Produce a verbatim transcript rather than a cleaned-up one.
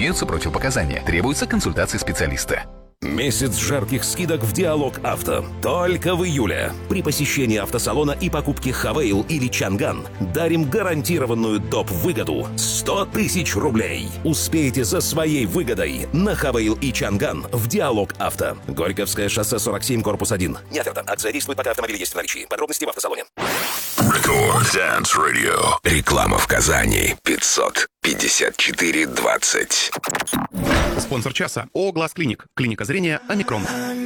Имеются противопоказания. Требуется консультация специалиста. Месяц жарких скидок в Диалог Авто. Только в июле. При посещении автосалона и покупке Хавейл или Чанган дарим гарантированную топ-выгоду – сто тысяч рублей. Успеете за своей выгодой на Хавейл и Чанган в Диалог Авто. Горьковское шоссе сорок семь, корпус один. Не оферта. Акция действует, пока автомобиль есть в наличии. Подробности в автосалоне. Рекорд Dance Radio. Реклама в Казани. пятьсот пятьдесят четыре двадцать. Спонсор часа ООО «Глаз Клиник». Клиника зрения «Омикрон».